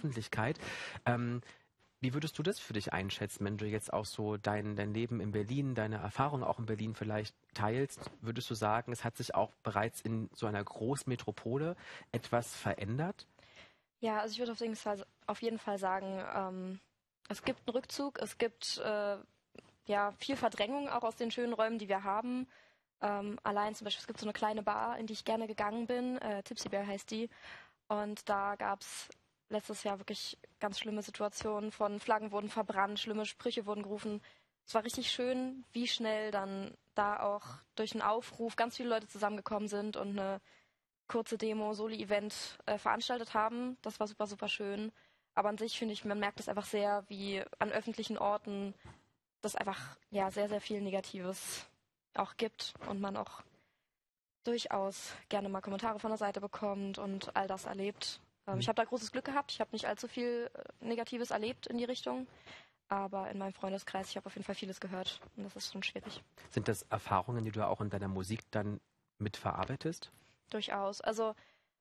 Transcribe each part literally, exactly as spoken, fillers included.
Öffentlichkeit. Ähm, Wie würdest du das für dich einschätzen, wenn du jetzt auch so dein, dein Leben in Berlin, deine Erfahrungen auch in Berlin vielleicht teilst? Würdest du sagen, es hat sich auch bereits in so einer Großmetropole etwas verändert? Ja, also ich würde auf jeden Fall, auf jeden Fall sagen, ähm, es gibt einen Rückzug, es gibt äh, ja viel Verdrängung auch aus den schönen Räumen, die wir haben. Ähm, allein zum Beispiel, es gibt so eine kleine Bar, in die ich gerne gegangen bin, äh, Tipsy Bear heißt die. Und da gab es letztes Jahr wirklich ganz schlimme Situationen, von Flaggen wurden verbrannt, schlimme Sprüche wurden gerufen. Es war richtig schön, wie schnell dann da auch durch einen Aufruf ganz viele Leute zusammengekommen sind und eine kurze Demo, Soli-Event äh, veranstaltet haben. Das war super, super schön. Aber an sich finde ich, man merkt es einfach sehr, wie an öffentlichen Orten das einfach ja sehr, sehr viel Negatives auch gibt und man auch durchaus gerne mal Kommentare von der Seite bekommt und all das erlebt. Ähm, Mhm. Ich habe da großes Glück gehabt. Ich habe nicht allzu viel äh, Negatives erlebt in die Richtung. Aber in meinem Freundeskreis, ich habe auf jeden Fall vieles gehört. Und das ist schon schwierig. Sind das Erfahrungen, die du auch in deiner Musik dann mitverarbeitest? Durchaus. Also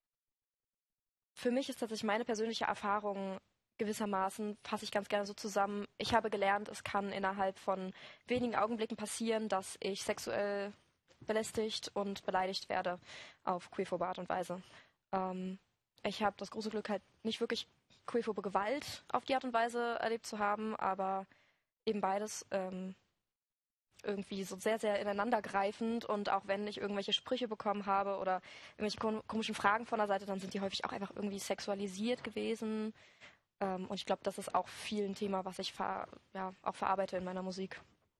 für mich ist tatsächlich meine persönliche Erfahrung gewissermaßen, fasse ich ganz gerne so zusammen. Ich habe gelernt, es kann innerhalb von wenigen Augenblicken passieren, dass ich sexuell belästigt und beleidigt werde auf queerphobe Art und Weise. Ähm, ich habe das große Glück, halt nicht wirklich queerphobe Gewalt auf die Art und Weise erlebt zu haben, aber eben beides ähm, irgendwie so sehr, sehr ineinandergreifend. Und auch wenn ich irgendwelche Sprüche bekommen habe oder irgendwelche kom komischen Fragen von der Seite, dann sind die häufig auch einfach irgendwie sexualisiert gewesen. Ähm, und ich glaube, das ist auch viel ein Thema, was ich ver ja, auch verarbeite in meiner Musik.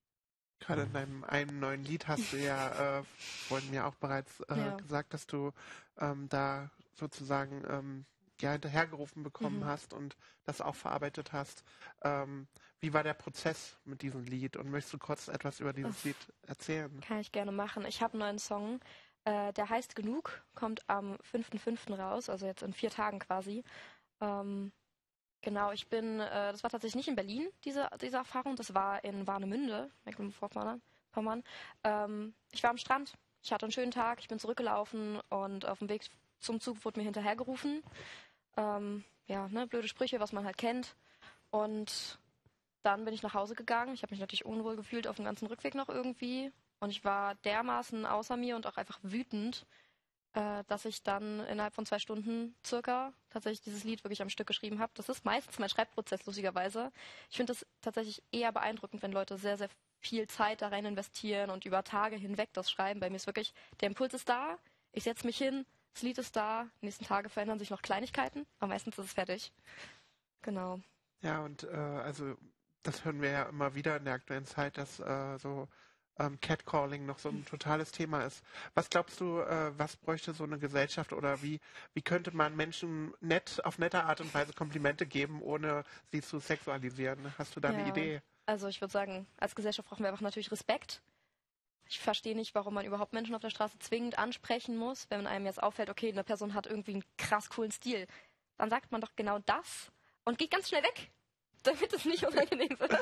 Gerade in deinem einen neuen Lied hast du ja äh, vorhin mir auch bereits äh, Ja. gesagt, dass du ähm, da sozusagen ähm, ja, hinterhergerufen bekommen Mhm. hast und das auch verarbeitet hast. Ähm, wie war der Prozess mit diesem Lied? Und möchtest du kurz etwas über dieses Das Lied erzählen? kann ich gerne machen. Ich habe einen neuen Song, äh, der heißt Genug, kommt am fünften fünften raus, also jetzt in vier Tagen quasi. Ähm, Genau, ich bin, äh, das war tatsächlich nicht in Berlin, diese, diese Erfahrung, das war in Warnemünde, Mecklenburg-Vorpommern. Ähm, ich war am Strand, ich hatte einen schönen Tag, ich bin zurückgelaufen und auf dem Weg zum Zug wurde mir hinterhergerufen. Ähm, ja, ne, blöde Sprüche, was man halt kennt. Und dann bin ich nach Hause gegangen. Ich habe mich natürlich unwohl gefühlt auf dem ganzen Rückweg noch irgendwie. Und ich war dermaßen außer mir und auch einfach wütend, äh, dass ich dann innerhalb von zwei Stunden circa tatsächlich dieses Lied wirklich am Stück geschrieben habe. Das ist meistens mein Schreibprozess, lustigerweise. Ich finde das tatsächlich eher beeindruckend, wenn Leute sehr, sehr viel Zeit da rein investieren und über Tage hinweg das schreiben. Bei mir ist wirklich, der Impuls ist da, ich setze mich hin, das Lied ist da, die nächsten Tage verändern sich noch Kleinigkeiten, aber meistens ist es fertig. Genau. Ja, und äh, also das hören wir ja immer wieder in der aktuellen Zeit, dass äh, so ähm, Catcalling noch so ein totales Thema ist. Was glaubst du, äh, was bräuchte so eine Gesellschaft oder wie, wie könnte man Menschen nett, auf nette Art und Weise Komplimente geben, ohne sie zu sexualisieren? Hast du da eine Ja, Idee? also ich würde sagen, als Gesellschaft brauchen wir einfach natürlich Respekt. Ich verstehe nicht, warum man überhaupt Menschen auf der Straße zwingend ansprechen muss, wenn einem jetzt auffällt, okay, eine Person hat irgendwie einen krass coolen Stil. Dann sagt man doch genau das und geht ganz schnell weg, damit es nicht unangenehm wird.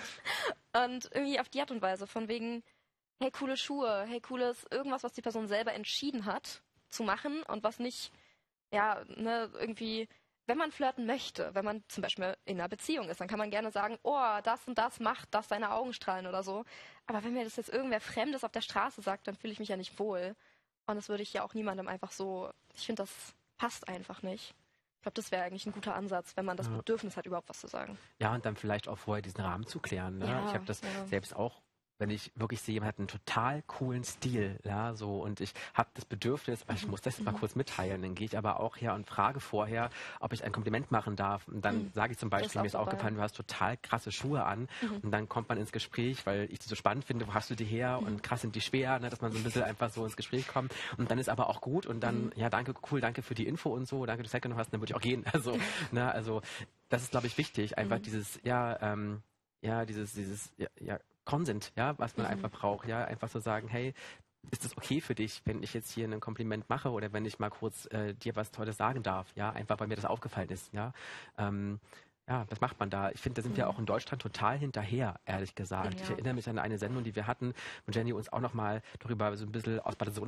Und irgendwie auf die Art und Weise, von wegen, hey, coole Schuhe, hey, cooles, irgendwas, was die Person selber entschieden hat zu machen und was nicht, ja, ne, irgendwie, wenn man flirten möchte, wenn man zum Beispiel in einer Beziehung ist, dann kann man gerne sagen, oh, das und das macht, dass deine Augen strahlen oder so. Aber wenn mir das jetzt irgendwer Fremdes auf der Straße sagt, dann fühle ich mich ja nicht wohl. Und das würde ich ja auch niemandem einfach so, ich finde, das passt einfach nicht. Ich glaube, das wäre eigentlich ein guter Ansatz, wenn man das Ja. Bedürfnis hat, überhaupt was zu sagen. Ja, und dann vielleicht auch vorher diesen Rahmen zu klären. Ne? Ja, Ich habe das ja. selbst auch, wenn ich wirklich sehe, jemand hat einen total coolen Stil, ja, so, und ich habe das Bedürfnis, ich muss das jetzt mal kurz mitteilen, dann gehe ich aber auch her und frage vorher, ob ich ein Kompliment machen darf. Und dann Mhm. sage ich zum Das ist Beispiel, auch mir ist super, aufgefallen, du hast total krasse Schuhe an. Mhm. Und dann kommt man ins Gespräch, weil ich die so spannend finde, wo hast du die her? Mhm. Und krass sind die schwer, ne, dass man so ein bisschen einfach so ins Gespräch kommt. Und dann ist aber auch gut und dann, Mhm. ja, danke, cool, danke für die Info und so, danke, dass du Zeit genommen hast, und dann würde ich auch gehen. Also, ne, also das ist, glaube ich, wichtig, einfach Mhm. dieses, ja, ähm, ja, dieses, dieses, ja, ja Consent, ja, was man Mhm. einfach braucht, ja, einfach so sagen, hey, ist es okay für dich, wenn ich jetzt hier ein Kompliment mache oder wenn ich mal kurz äh, dir was Tolles sagen darf, ja, einfach weil mir das aufgefallen ist, ja. Ähm, ja, was macht man da? Ich finde, da sind wir Mhm. auch in Deutschland total hinterher, ehrlich gesagt. Ja. Ich erinnere mich an eine Sendung, die wir hatten, wo Jenny uns auch nochmal darüber so ein bisschen aus Bad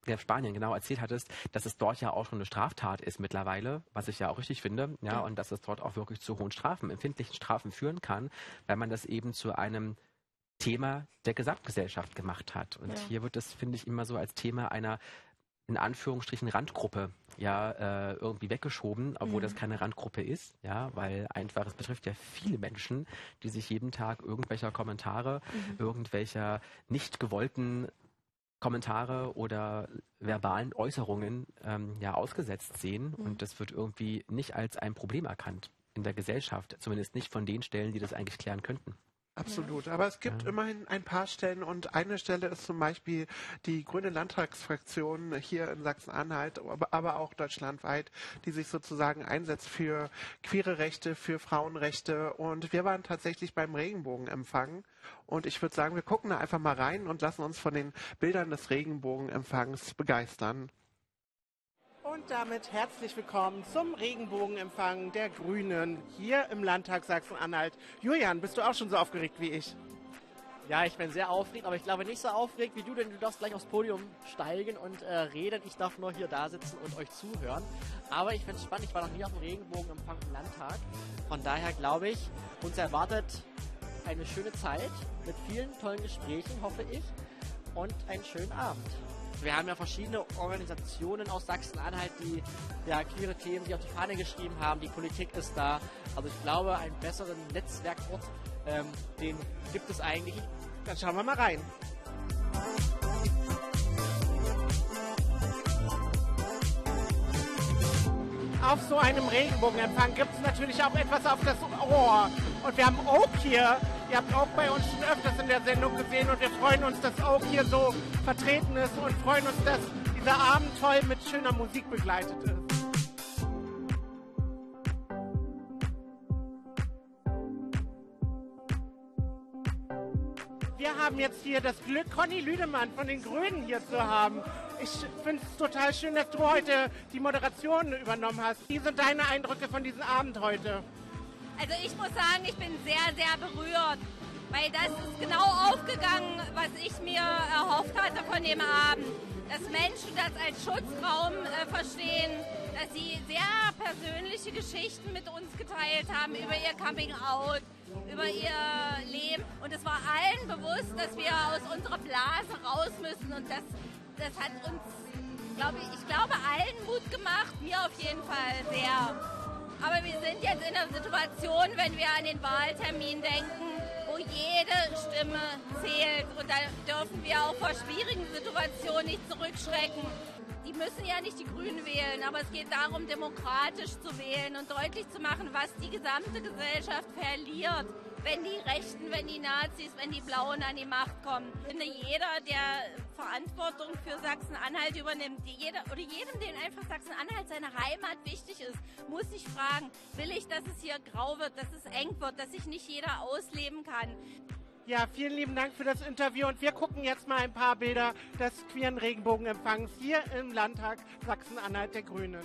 ja, Spanien genau erzählt hattest, dass es dort ja auch schon eine Straftat ist mittlerweile, was ich ja auch richtig finde, ja, ja. und dass es dort auch wirklich zu hohen Strafen, empfindlichen Strafen führen kann, weil man das eben zu einem Thema der Gesamtgesellschaft gemacht hat. Und ja. hier wird das, finde ich, immer so als Thema einer in Anführungsstrichen Randgruppe ja äh, irgendwie weggeschoben, obwohl mhm. das keine Randgruppe ist, ja, weil einfach es betrifft ja viele Menschen, die sich jeden Tag irgendwelcher Kommentare, mhm. irgendwelcher nicht gewollten Kommentare oder verbalen Äußerungen ähm, ja ausgesetzt sehen mhm. und das wird irgendwie nicht als ein Problem erkannt in der Gesellschaft, zumindest nicht von den Stellen, die das eigentlich klären könnten. Absolut, aber es gibt ja. immerhin ein paar Stellen und eine Stelle ist zum Beispiel die Grüne Landtagsfraktion hier in Sachsen-Anhalt, aber, aber auch deutschlandweit, die sich sozusagen einsetzt für queere Rechte, für Frauenrechte und wir waren tatsächlich beim Regenbogenempfang und ich würde sagen, wir gucken da einfach mal rein und lassen uns von den Bildern des Regenbogenempfangs begeistern. Und damit herzlich willkommen zum Regenbogenempfang der Grünen hier im Landtag Sachsen-Anhalt. Julian, bist du auch schon so aufgeregt wie ich? Ja, ich bin sehr aufgeregt, aber ich glaube nicht so aufgeregt wie du, denn du darfst gleich aufs Podium steigen und äh, reden. Ich darf nur hier da sitzen und euch zuhören. Aber ich finde es spannend, ich war noch nie auf dem Regenbogenempfang im Landtag. Von daher glaube ich, uns erwartet eine schöne Zeit mit vielen tollen Gesprächen, hoffe ich, und einen schönen Abend. Wir haben ja verschiedene Organisationen aus Sachsen-Anhalt, die ja queere Themen sich auf die Fahne geschrieben haben. Die Politik ist da. Also ich glaube, einen besseren Netzwerkort, ähm, den gibt es eigentlich. Dann schauen wir mal rein. Auf so einem Regenbogenempfang gibt es natürlich auch etwas auf das Ohr. Und wir haben Oak hier. Ihr habt auch bei uns schon öfters in der Sendung gesehen und wir freuen uns, dass Oak hier so vertreten ist und freuen uns, dass dieser Abend toll mit schöner Musik begleitet ist. Wir haben jetzt hier das Glück, Conny Lüdemann von den Grünen hier zu haben. Ich finde es total schön, dass du heute die Moderation übernommen hast. Wie sind deine Eindrücke von diesem Abend heute? Also ich muss sagen, ich bin sehr, sehr berührt, weil das ist genau aufgegangen, was ich mir erhofft hatte von dem Abend. Dass Menschen das als Schutzraum äh, verstehen, dass sie sehr persönliche Geschichten mit uns geteilt haben über ihr Coming-out, über ihr Leben. Und es war allen bewusst, dass wir aus unserer Blase raus müssen. Und das, das hat uns, glaube ich, ich glaube, allen Mut gemacht, mir auf jeden Fall sehr. Aber wir sind jetzt in einer Situation, wenn wir an den Wahltermin denken, wo jede Stimme zählt. Und da dürfen wir auch vor schwierigen Situationen nicht zurückschrecken. Die müssen ja nicht die Grünen wählen, aber es geht darum, demokratisch zu wählen und deutlich zu machen, was die gesamte Gesellschaft verliert, wenn die Rechten, wenn die Nazis, wenn die Blauen an die Macht kommen. Ich finde, jeder, der Verantwortung für Sachsen-Anhalt übernimmt, jeder, oder jedem, den einfach Sachsen-Anhalt seine Heimat wichtig ist, muss sich fragen, will ich, dass es hier grau wird, dass es eng wird, dass sich nicht jeder ausleben kann. Ja, vielen lieben Dank für das Interview und wir gucken jetzt mal ein paar Bilder des queeren Regenbogenempfangs hier im Landtag Sachsen-Anhalt der Grünen.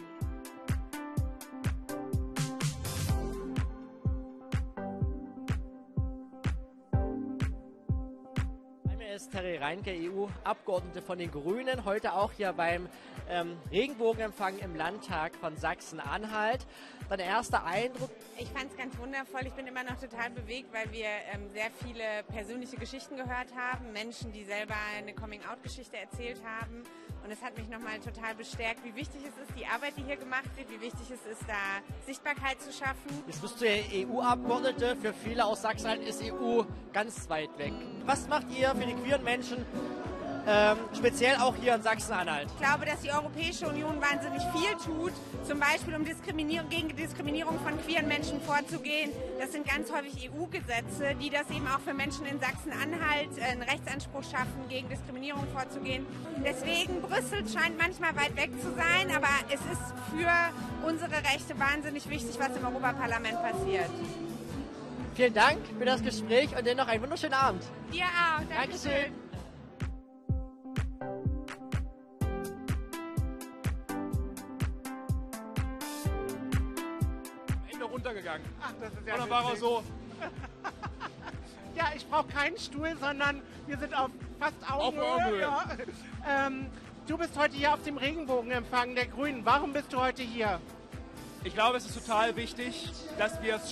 Ist Terry Reinke, E U-Abgeordnete von den Grünen, heute auch hier beim ähm, Regenbogenempfang im Landtag von Sachsen-Anhalt. Dein erster Eindruck? Ich fand es ganz wundervoll. Ich bin immer noch total bewegt, weil wir ähm, sehr viele persönliche Geschichten gehört haben. Menschen, die selber eine Coming-out-Geschichte erzählt haben. Und es hat mich nochmal total bestärkt, wie wichtig es ist, die Arbeit, die hier gemacht wird, wie wichtig es ist, da Sichtbarkeit zu schaffen. Jetzt bist du ja E U-Abgeordnete. Für viele aus Sachsen-Anhalt ist E U ganz weit weg. Was macht ihr für die queeren Menschen, ähm, speziell auch hier in Sachsen-Anhalt? Ich glaube, dass die Europäische Union wahnsinnig viel tut, zum Beispiel um Diskriminierung, gegen Diskriminierung von queeren Menschen vorzugehen. Das sind ganz häufig E U-Gesetze, die das eben auch für Menschen in Sachsen-Anhalt einen Rechtsanspruch schaffen, gegen Diskriminierung vorzugehen. Deswegen, Brüssel scheint manchmal weit weg zu sein, aber es ist für unsere Rechte wahnsinnig wichtig, was im Europaparlament passiert. Vielen Dank für das Gespräch und dennoch einen wunderschönen Abend. Dir auch. Dankeschön. Dankeschön. Runtergegangen. Ach, das ist ja und dann war er so. Ja, ich brauche keinen Stuhl, sondern wir sind auf fast Augenhöhe. Auf Augenhöhe. Ja. Ähm, du bist heute hier auf dem Regenbogenempfang der Grünen. Warum bist du heute hier? Ich glaube, es ist total wichtig, dass wir es